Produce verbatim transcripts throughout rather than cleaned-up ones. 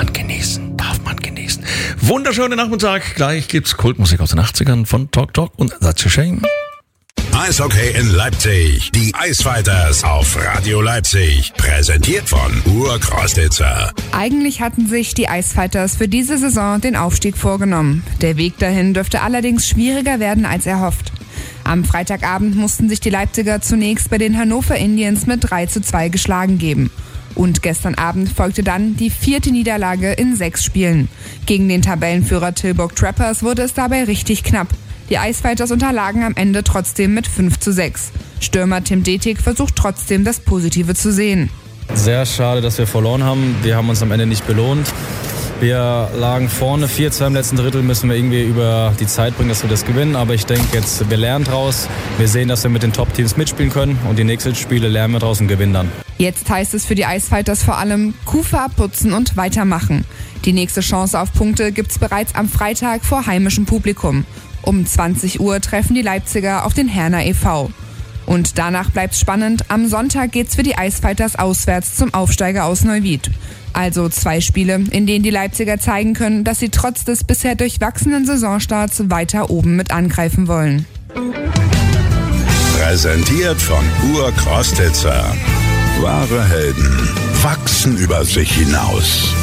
man genießen, darf man genießen. Wunderschönen Nachmittag, gleich gibt's Kultmusik aus den achtzigern von Talk Talk und That's a Shame. Eishockey in Leipzig. Die Eisfighters auf Radio Leipzig. Präsentiert von Urkrostitzer. Eigentlich hatten sich die Eisfighters für diese Saison den Aufstieg vorgenommen. Der Weg dahin dürfte allerdings schwieriger werden als erhofft. Am Freitagabend mussten sich die Leipziger zunächst bei den Hannover Indians mit drei zu zwei geschlagen geben. Und gestern Abend folgte dann die vierte Niederlage in sechs Spielen. Gegen den Tabellenführer Tilburg Trappers wurde es dabei richtig knapp. Die Eisfighters unterlagen am Ende trotzdem mit fünf zu sechs. Stürmer Tim Detig versucht trotzdem das Positive zu sehen. Sehr schade, dass wir verloren haben. Wir haben uns am Ende nicht belohnt. Wir lagen vorne vier zwei im letzten Drittel, müssen wir irgendwie über die Zeit bringen, dass wir das gewinnen. Aber ich denke jetzt, wir lernen draus. Wir sehen, dass wir mit den Top-Teams mitspielen können und die nächsten Spiele lernen wir draus und gewinnen dann. Jetzt heißt es für die Eisfighters vor allem Kufe abputzen und weitermachen. Die nächste Chance auf Punkte gibt's bereits am Freitag vor heimischem Publikum. Um zwanzig Uhr treffen die Leipziger auf den Herner e V. Und danach bleibt's spannend. Am Sonntag geht's für die Eisfighters auswärts zum Aufsteiger aus Neuwied. Also zwei Spiele, in denen die Leipziger zeigen können, dass sie trotz des bisher durchwachsenen Saisonstarts weiter oben mit angreifen wollen. Präsentiert von Urkrostitzer. Wahre Helden wachsen über sich hinaus.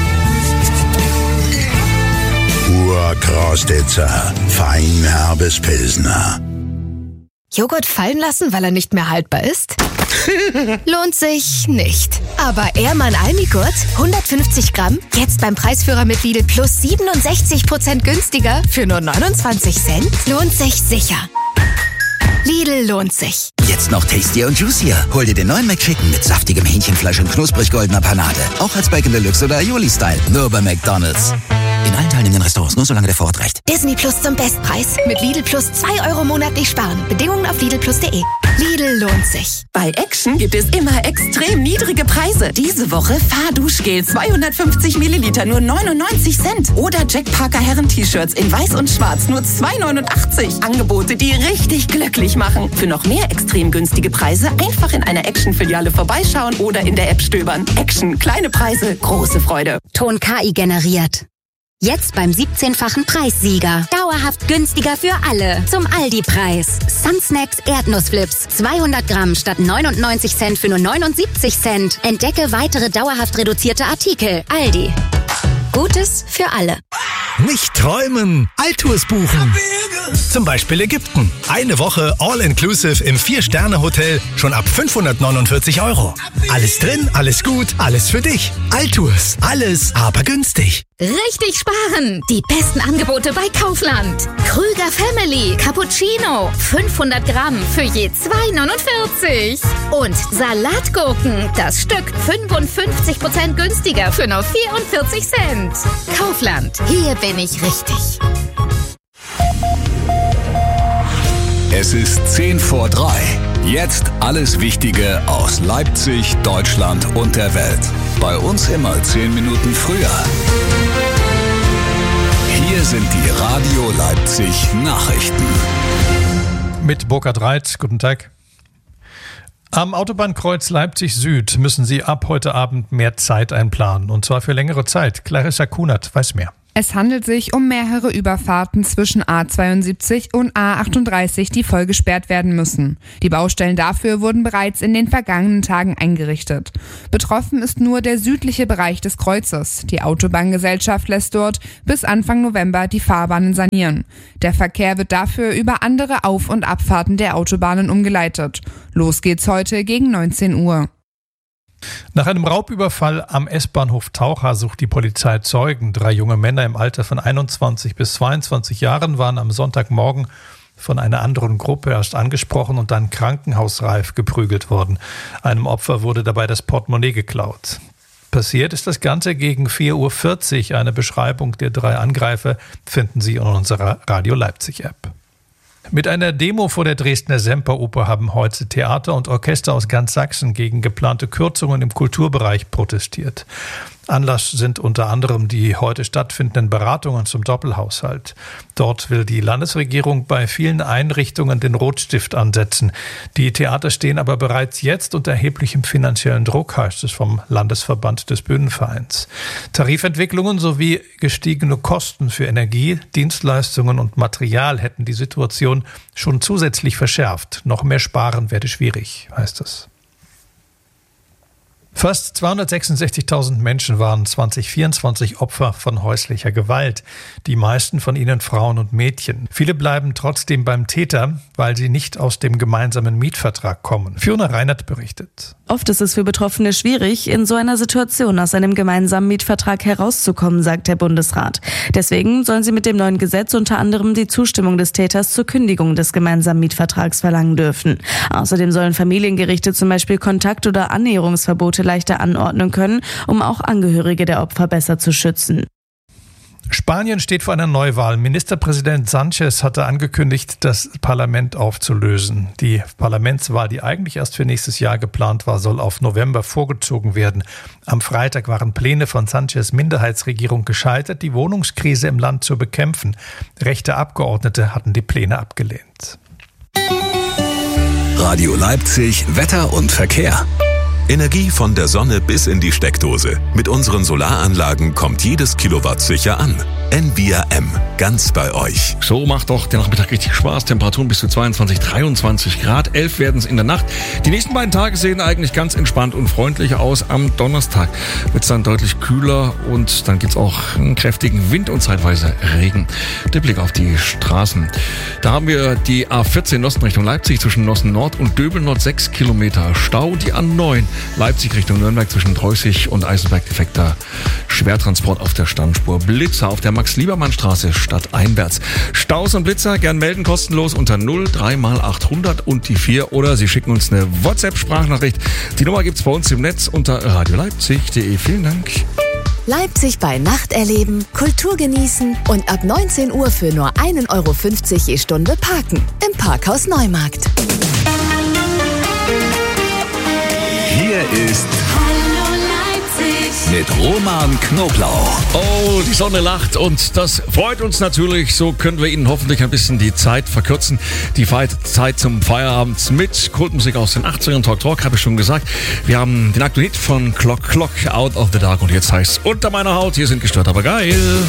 Urkrostitzer. Feinherbes Pilsner. Joghurt fallen lassen, weil er nicht mehr haltbar ist? Lohnt sich nicht. Aber Ehrmann Almigurt, hundertfünfzig Gramm, jetzt beim Preisführer mit Lidl Plus siebenundsechzig Prozent günstiger für nur neunundzwanzig Cent? Lohnt sich sicher. Lidl lohnt sich. Jetzt noch tastier und juicier. Hol dir den neuen McChicken mit saftigem Hähnchenfleisch und knusprig goldener Panade. Auch als Bacon Deluxe oder Aioli-Style. Nur bei McDonald's. In allen teilnehmenden Restaurants, nur solange der Vorrat reicht. Disney Plus zum Bestpreis. Mit Lidl Plus zwei Euro monatlich sparen. Bedingungen auf Lidl Plus punkt de. Lidl lohnt sich. Bei Action gibt es immer extrem niedrige Preise. Diese Woche Fahrduschgel zweihundertfünfzig Milliliter nur neunundneunzig Cent. Oder Jack Parker Herren-T-Shirts in weiß und schwarz nur zwei neunundachtzig. Angebote, die richtig glücklich machen. Für noch mehr extrem günstige Preise einfach in einer Action-Filiale vorbeischauen oder in der App stöbern. Action, kleine Preise, große Freude. Ton K I generiert. Jetzt beim siebzehnfachen Preissieger. Dauerhaft günstiger für alle. Zum Aldi-Preis. Sunsnacks Erdnussflips. zweihundert Gramm statt neunundneunzig Cent für nur neunundsiebzig Cent. Entdecke weitere dauerhaft reduzierte Artikel. Aldi. Gutes für alle. Nicht träumen, Altours buchen. Zum Beispiel Ägypten. Eine Woche All-Inclusive im vier-Sterne-Hotel schon ab fünfhundertneunundvierzig Euro. Alles drin, alles gut, alles für dich. Altours. Alles, aber günstig. Richtig sparen! Die besten Angebote bei Kaufland. Krüger Family Cappuccino. fünfhundert Gramm für je zwei neunundvierzig. Und Salatgurken. Das Stück fünfundfünfzig Prozent günstiger für nur vierundvierzig Cent. Kaufland. Hier bin ich richtig. Es ist zehn vor drei. Jetzt alles Wichtige aus Leipzig, Deutschland und der Welt. Bei uns immer zehn Minuten früher. Hier sind die Radio Leipzig Nachrichten. Mit Burkhard Reit, guten Tag. Am Autobahnkreuz Leipzig Süd müssen Sie ab heute Abend mehr Zeit einplanen. Und zwar für längere Zeit. Clarissa Kunert weiß mehr. Es handelt sich um mehrere Überfahrten zwischen A zweiundsiebzig und A achtunddreißig, die voll gesperrt werden müssen. Die Baustellen dafür wurden bereits in den vergangenen Tagen eingerichtet. Betroffen ist nur der südliche Bereich des Kreuzes. Die Autobahngesellschaft lässt dort bis Anfang November die Fahrbahnen sanieren. Der Verkehr wird dafür über andere Auf- und Abfahrten der Autobahnen umgeleitet. Los geht's heute gegen neunzehn Uhr. Nach einem Raubüberfall am S-Bahnhof Taucha sucht die Polizei Zeugen. Drei junge Männer im Alter von einundzwanzig bis zweiundzwanzig Jahren waren am Sonntagmorgen von einer anderen Gruppe erst angesprochen und dann krankenhausreif geprügelt worden. Einem Opfer wurde dabei das Portemonnaie geklaut. Passiert ist das Ganze gegen vier Uhr vierzig. Eine Beschreibung der drei Angreifer finden Sie in unserer Radio Leipzig-App. Mit einer Demo vor der Dresdner Semperoper haben heute Theater und Orchester aus ganz Sachsen gegen geplante Kürzungen im Kulturbereich protestiert. Anlass sind unter anderem die heute stattfindenden Beratungen zum Doppelhaushalt. Dort will die Landesregierung bei vielen Einrichtungen den Rotstift ansetzen. Die Theater stehen aber bereits jetzt unter erheblichem finanziellen Druck, heißt es vom Landesverband des Bühnenvereins. Tarifentwicklungen sowie gestiegene Kosten für Energie, Dienstleistungen und Material hätten die Situation schon zusätzlich verschärft. Noch mehr sparen werde schwierig, heißt es. Fast zweihundertsechsundsechzigtausend Menschen waren zwanzig vierundzwanzig Opfer von häuslicher Gewalt. Die meisten von ihnen Frauen und Mädchen. Viele bleiben trotzdem beim Täter, weil sie nicht aus dem gemeinsamen Mietvertrag kommen. Fiona Reinert berichtet. Oft ist es für Betroffene schwierig, in so einer Situation aus einem gemeinsamen Mietvertrag herauszukommen, sagt der Bundesrat. Deswegen sollen sie mit dem neuen Gesetz unter anderem die Zustimmung des Täters zur Kündigung des gemeinsamen Mietvertrags verlangen dürfen. Außerdem sollen Familiengerichte zum Beispiel Kontakt- oder Annäherungsverbote leichter anordnen können, um auch Angehörige der Opfer besser zu schützen. Spanien steht vor einer Neuwahl. Ministerpräsident Sánchez hatte angekündigt, das Parlament aufzulösen. Die Parlamentswahl, die eigentlich erst für nächstes Jahr geplant war, soll auf November vorgezogen werden. Am Freitag waren Pläne von Sánchez' Minderheitsregierung gescheitert, die Wohnungskrise im Land zu bekämpfen. Rechte Abgeordnete hatten die Pläne abgelehnt. Radio Leipzig, Wetter und Verkehr. Energie von der Sonne bis in die Steckdose. Mit unseren Solaranlagen kommt jedes Kilowatt sicher an. N V R M, ganz bei euch. So macht doch der Nachmittag richtig Spaß. Temperaturen bis zu zweiundzwanzig, dreiundzwanzig Grad. elf werden es in der Nacht. Die nächsten beiden Tage sehen eigentlich ganz entspannt und freundlich aus. Am Donnerstag wird es dann deutlich kühler und dann gibt es auch einen kräftigen Wind und zeitweise Regen. Der Blick auf die Straßen. Da haben wir die A vierzehn Nossen Richtung Leipzig zwischen Nossen Nord und Döbel Nord sechs Kilometer. Stau. Die A neun Leipzig Richtung Nürnberg zwischen Treusig und Eisenberg defekter Schwertransport auf der Standspur. Blitzer auf der Max-Liebermann-Straße stadteinwärts. Staus und Blitzer gern melden kostenlos unter null drei mal achthundert und die vier oder Sie schicken uns eine WhatsApp-Sprachnachricht. Die Nummer gibt's bei uns im Netz unter radio leipzig punkt de. Vielen Dank. Leipzig bei Nacht erleben, Kultur genießen und ab neunzehn Uhr für nur ein Euro fünfzig je Stunde parken. Im Parkhaus Neumarkt. Hier ist Hallo Leipzig mit Roman Knoblauch. Oh, die Sonne lacht und das freut uns natürlich. So können wir Ihnen hoffentlich ein bisschen die Zeit verkürzen. Die Zeit zum Feierabend mit Kultmusik aus den achtzigern. Talk Talk, habe ich schon gesagt. Wir haben den aktuellen Hit von Clock Clock, Out of the Dark. Und jetzt heißt es Unter meiner Haut. Hier sind gestört, aber geil.